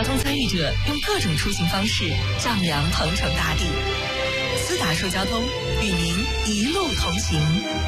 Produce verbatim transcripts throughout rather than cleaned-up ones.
通参与者用各种出行方式丈量鹏程大地。斯达说交通与您一路同行。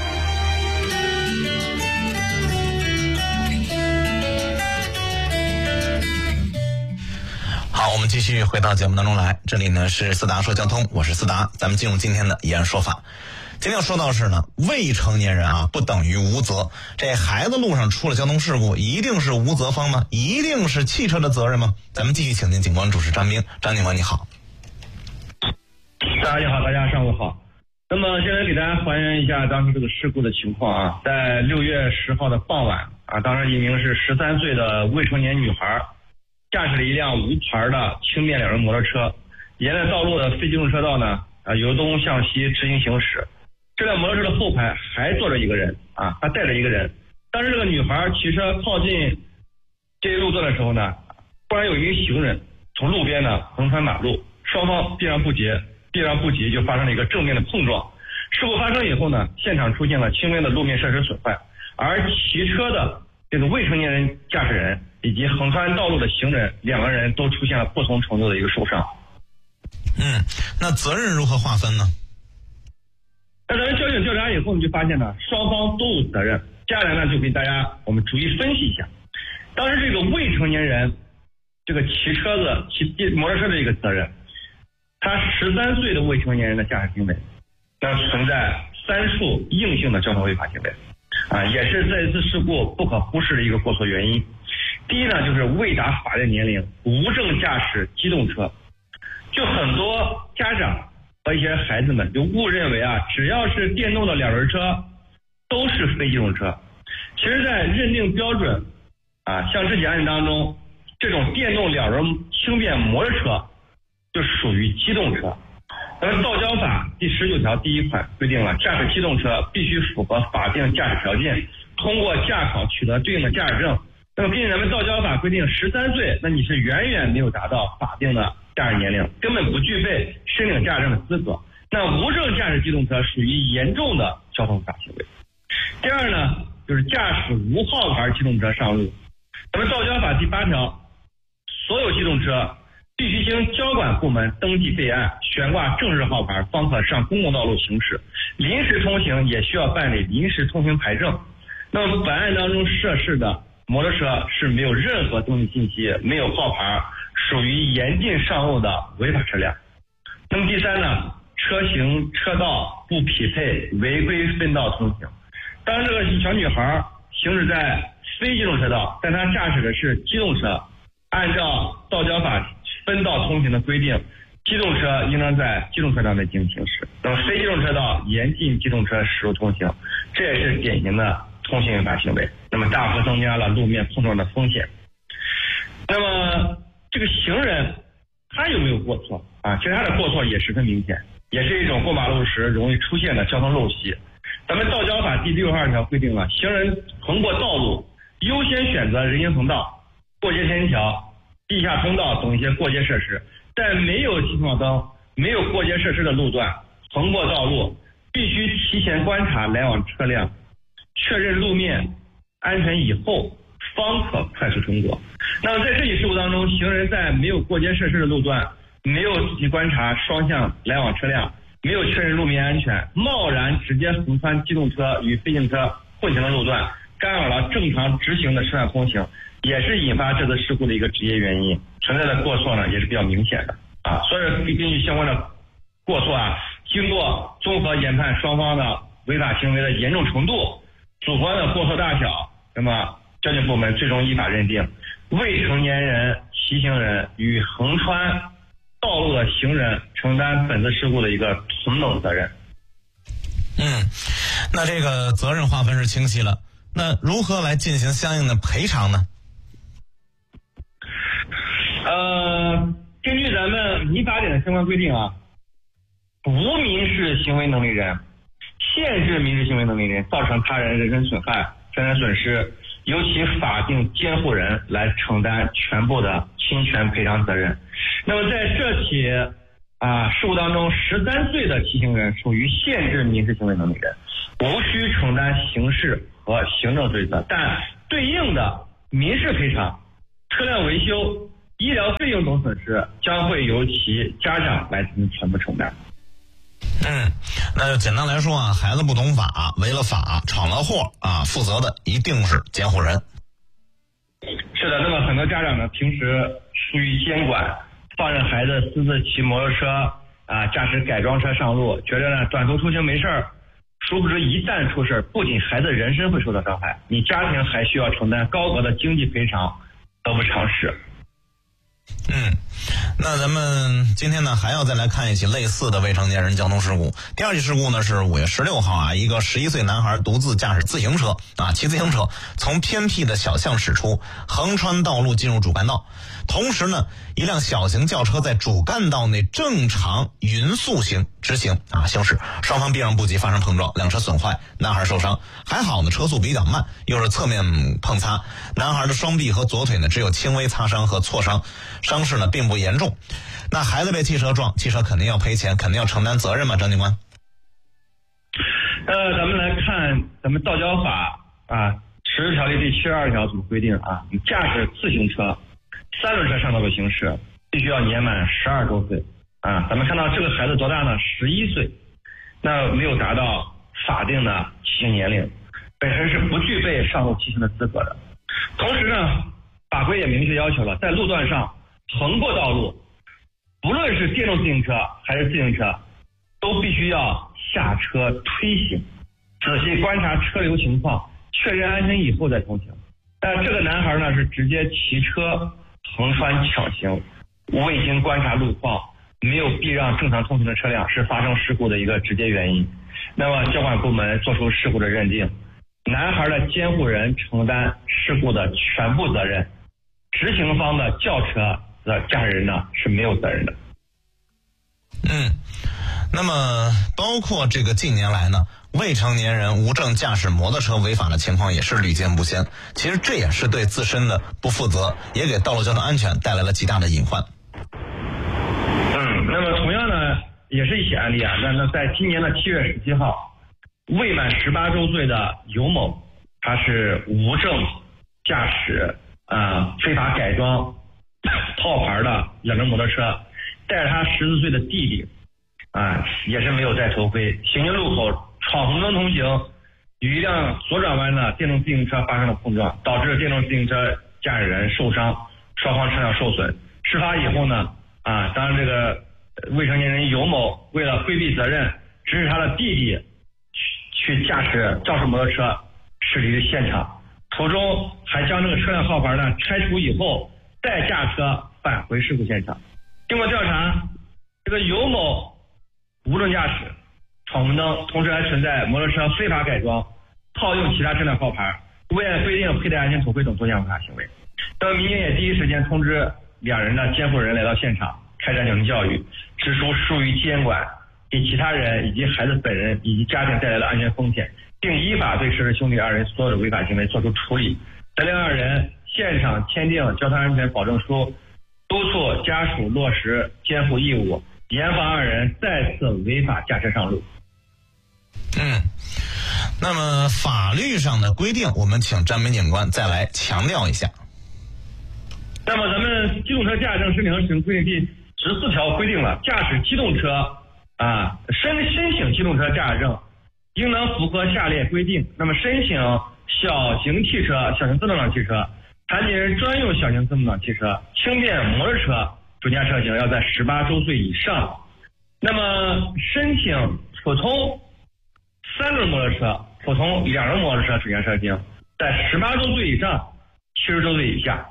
好，我们继续回到节目当中来。这里呢是斯达说交通，我是斯达，咱们进入今天的议案说法。今天要说到的是呢，未成年人啊不等于无责。这孩子路上出了交通事故，一定是无责方吗？一定是汽车的责任吗？咱们继续请进警官主事张兵。张警官你好。 大家好，大家上午好。那么现在给大家还原一下当时这个事故的情况啊，在六月十号的傍晚啊，当时一名是十三岁的未成年女孩驾驶了一辆无牌的轻便两人摩托车，沿着道路的非机动车道呢，啊由东向西直行行驶。这辆摩托车的后排还坐着一个人啊，还带着一个人。当时这个女孩骑车靠近这一路段的时候呢，突然有一名行人从路边呢横穿马路，双方避让不及，避让不及就发生了一个正面的碰撞。事故发生以后呢，现场出现了轻微的路面设施损坏，而骑车的这个未成年人驾驶人以及横穿道路的行人两个人都出现了不同程度的一个受伤。 嗯，那责任如何划分呢？ 那咱们交警调查以后，你就发现呢，双方都有责任。接下来呢，就给大家我们逐一分析一下。当时这个未成年人，这个骑车子、骑摩托车的一个责任，他十三岁的未成年人的驾驶行为，那存在三处硬性的交通违法行为，啊，也是这一次事故不可忽视的一个过错原因。第一呢，就是未达法定年龄无证驾驶机动车。就很多家长和一些孩子们就误认为啊，只要是电动的两轮车都是非机动车。其实在认定标准啊，像这起案件当中，这种电动两轮轻便摩托车就属于机动车。那么道交法第十九条第一款规定了，驾驶机动车必须符合法定驾驶条件，通过驾考取得对应的驾驶证。那么根据咱们道交法规定，十三岁，那你是远远没有达到法定的驾驶年龄，根本不具备申领驾驶证的资格。那无证驾驶机动车属于严重的交通违法行为。第二呢，就是驾驶无号牌机动车上路。咱们道交法第八条，所有机动车必须经交管部门登记备案，悬挂正式号牌，方可上公共道路行驶。临时通行也需要办理临时通行牌证。那么本案当中涉事的摩托车是没有任何登记信息，没有号牌，属于严禁上路的违法车辆。那么第三呢，车型车道不匹配，违规分道通行。当这个小女孩行驶在非机动车道，但她驾驶的是机动车，按照道交法分道通行的规定，机动车应当在机动车道内进行行驶，那么非机动车道严禁机动车驶入通行，这也是典型的通行违法行为，那么大幅增加了路面碰撞的风险。那么这个行人他有没有过错啊？其实他的过错也十分明显，也是一种过马路时容易出现的交通陋习。咱们道交法第六十二条规定了，行人横过道路优先选择人行横道、过街天桥、地下通道等一些过街设施，在没有信号灯、没有过街设施的路段横过道路，必须提前观察来往车辆，确认路面安全以后方可快速通过。那么在这起事故当中，行人在没有过街设施的路段，没有仔细观察双向来往车辆，没有确认路面安全，贸然直接横穿机动车与非机动车混行的路段，干扰了正常直行的车辆通行，也是引发这次事故的一个直接原因，存在的过错呢也是比较明显的啊。所以根据相关的过错啊，经过综合研判双方的违法行为的严重程度、主观的过错大小，那么交警部门最终依法认定未成年人骑行人与横穿道路的行人承担本次事故的一个同等责任。 嗯，那这个责任划分是清晰了，那如何来进行相应的赔偿呢？ 呃，根据咱们民法典的相关规定啊，无民事行为能力人、限制民事行为能力人造成他人人身损害、财产损失，由其法定监护人来承担全部的侵权赔偿责任。那么在这起啊事故当中，十三岁的骑行人属于限制民事行为能力人，无需承担刑事和行政罪责，但对应的民事赔偿、车辆维修、 医疗费用等损失将会由其家长来进行全部承担。 嗯，那就简单来说啊，孩子不懂法，违了法，闯了祸啊，负责的一定是监护人。 是的，那么很多家长呢，平时疏于监管，放任孩子私自骑摩托车啊，驾驶改装车上路，觉得呢短途出行没事儿，殊不知一旦出事，不仅孩子人身会受到伤害，你家庭还需要承担高额的经济赔偿，得不偿失。 嗯，那咱们今天呢还要再来看一起类似的未成年人交通事故。第二起事故呢是五月十六号啊，一个十一岁男孩独自驾驶自行车啊，骑自行车从偏僻的小巷驶出，横穿道路进入主干道。同时呢，一辆小型轿车在主干道内正常匀速行直行啊行驶，双方避让不及发生碰撞，两车损坏，男孩受伤。还好呢，车速比较慢，又是侧面碰擦，男孩的双臂和左腿呢只有轻微擦伤和挫伤，伤势呢并不严重。那孩子被汽车撞，汽车肯定要赔钱，肯定要承担责任嘛，张警官？ 呃，咱们来看咱们道交法啊，十条例第七十二条怎么规定啊？你驾驶自行车、三轮车上道路行驶，必须要年满十二周岁啊。咱们看到这个孩子多大呢？十一岁，那没有达到法定的骑行年龄，本身是不具备上路骑行的资格的。同时呢，法规也明确要求了，在路段上横过道路，不论是电动自行车还是自行车，都必须要下车推行，仔细观察车流情况，确认安全以后再通行。但这个男孩呢是直接骑车横穿抢行，未经观察路况，没有避让正常通行的车辆，是发生事故的一个直接原因。那么交管部门做出事故的认定，男孩的监护人承担事故的全部责任，执行方的轿车的驾驶人呢是没有责任的。 嗯，那么包括这个近年来呢，未成年人无证驾驶摩托车违法的情况也是屡见不鲜。其实这也是对自身的不负责，也给道路交通安全带来了极大的隐患。 嗯，那么同样呢，也是一起案例啊。那那在今年的七月十七号，未满十八周岁的尤某，他是无证驾驶啊、呃、非法改装套牌的两辆摩托车，带着他十四岁的弟弟啊，也是没有戴头盔，行经路口闯红灯通行，与一辆左转弯的电动自行车发生了碰撞，导致电动自行车驾驶人受伤，双方车辆受损。事发以后呢，啊，当然这个未成年人尤某为了规避责任，指使他的弟弟去驾驶肇事摩托车驶离了现场，途中还将这个车辆号牌呢拆除以后，再驾车返回事故现场。经过调查，这个尤某无证驾驶、闯红灯，同时还存在摩托车非法改装、套用其他车辆号牌、未按规定佩戴安全头盔等多项违法行为。那么民警也第一时间通知两人的监护人来到现场，开展矫正教育，指出疏于监管给其他人以及孩子本人以及家庭带来的安全风险，并依法对涉事兄弟二人所有的违法行为作出处理。责令二人现场签订交通安全保证书，督促家属落实监护义务，严防二人再次违法驾车上路。 嗯，那么法律上的规定，我们请张民警官再来强调一下。 那么咱们机动车驾驶证申请和使用规定第十四条规定了，驾驶机动车啊，申申请机动车驾驶证应当符合下列规定。那么申请小型汽车、小型自动挡汽车、残疾人专用小型自动挡汽车、轻便摩托车主驾车型要在十八周岁以上。那么申请普通三轮摩托车、普通两轮摩托车主驾车型在十八周岁以上、七十周岁以下。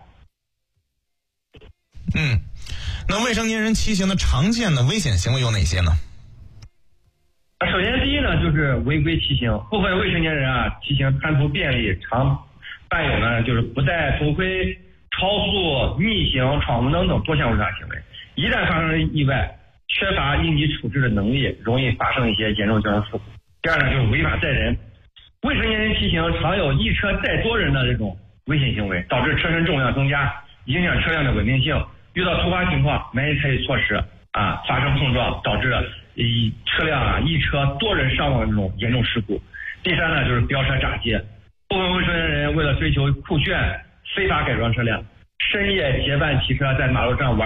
嗯，那未成年人骑行的常见的危险行为有哪些呢？ 首先第一呢，就是违规骑行。部分未成年人啊，骑行贪图便利，常伴有呢就是不戴头盔、超速、逆行、闯红灯等多项违法行为。一旦发生意外，缺乏应急处置的能力，容易发生一些严重交通事故。第二呢，就是违法载人。未成年人骑行常有一车载多人的这种危险行为，导致车身重量增加，影响车辆的稳定性。遇到突发情况，没有采取措施啊，发生碰撞，导致一车辆啊一车多人伤亡的这种严重事故。第三呢，就是飙车炸街。部分未成年人为了追求酷炫，非法改装车辆， 深夜结伴骑车在马路上玩